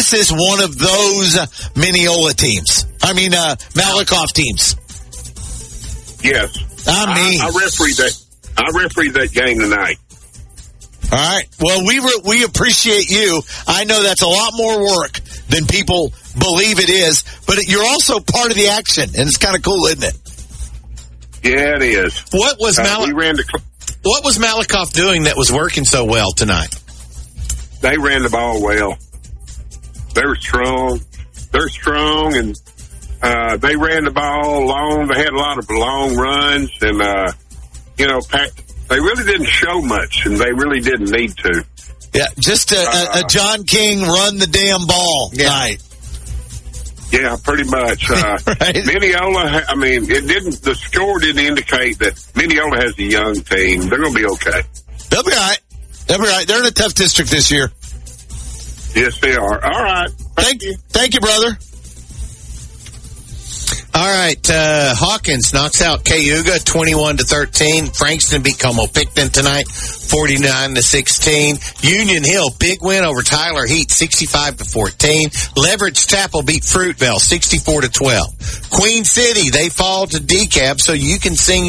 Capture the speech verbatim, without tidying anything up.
this is one of those Mineola teams. I mean, uh, Malakoff teams. Yes. I mean, I, I refereed that. I refereed that game tonight. All right. Well, we re- we appreciate you. I know that's a lot more work than people believe it is, but you're also part of the action, and it's kind of cool, isn't it? Yeah, it is. What was uh, Mal- we ran the cl- What was Malakoff doing that was working so well tonight? They ran the ball well. They're strong. They're strong, and uh, they ran the ball long. They had a lot of long runs, and uh, you know, pack, they really didn't show much, and they really didn't need to. Yeah, just a, uh, a, a John King run the damn ball yeah. night. Yeah, pretty much. Uh, right. Mineola, I mean, it didn't. The score didn't indicate that Mineola has a young team. They're going to be okay. They'll be all right. They'll be all right. They're in a tough district this year. Yes, they are. All right. Thank, Thank you. Thank you, brother. All right, uh, Hawkins knocks out Cayuga twenty-one to thirteen. Frankston beat Como Picton tonight, forty-nine to sixteen. Union Hill, big win over Tyler Heat, sixty-five to fourteen. Leverage Chapel beat Fruitvale, sixty-four to twelve. Queen City, they fall to D C A B, so you can sing